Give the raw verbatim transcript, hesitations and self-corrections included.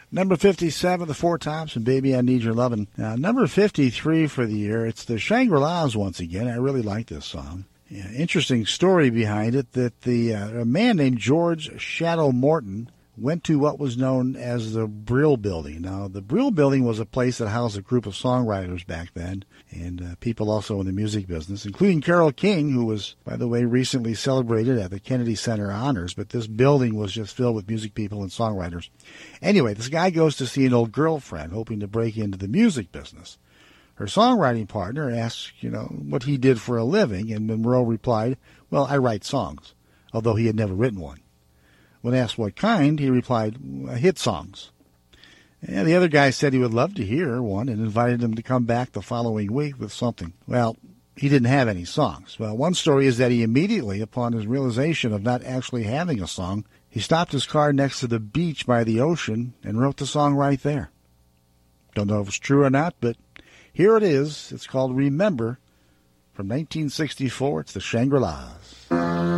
Number fifty-seven, the Four Tops, and Baby I Need Your Lovin'. Now, number fifty-three for the year, it's the Shangri-Las once again. I really like this song. Yeah, interesting story behind it, that the uh, a man named George Shadow Morton went to what was known as the Brill Building. Now, the Brill Building was a place that housed a group of songwriters back then, and uh, people also in the music business, including Carole King, who was, by the way, recently celebrated at the Kennedy Center Honors, but this building was just filled with music people and songwriters. Anyway, this guy goes to see an old girlfriend, hoping to break into the music business. Her songwriting partner asks, you know, what he did for a living, and Monroe replied, well, I write songs, although he had never written one. When asked what kind, he replied, hit songs. And the other guy said he would love to hear one and invited him to come back the following week with something. Well, he didn't have any songs. Well, one story is that he immediately, upon his realization of not actually having a song, he stopped his car next to the beach by the ocean and wrote the song right there. Don't know if it's true or not, but here it is. It's called Remember from nineteen sixty-four. It's the Shangri-Las.